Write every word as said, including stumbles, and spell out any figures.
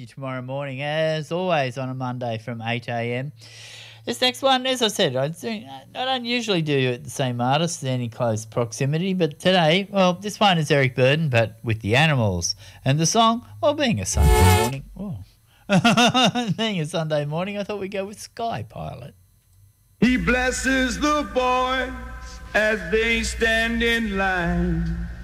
you tomorrow morning, as always, on a Monday from eight a.m. This next one, as I said, I don't usually do the same artist in any close proximity, but today, well, this one is Eric Burdon, but with the Animals. And the song, well, being a Sunday morning, oh, being a Sunday morning, I thought we'd go with Sky Pilot. He blesses the boys as they stand in line.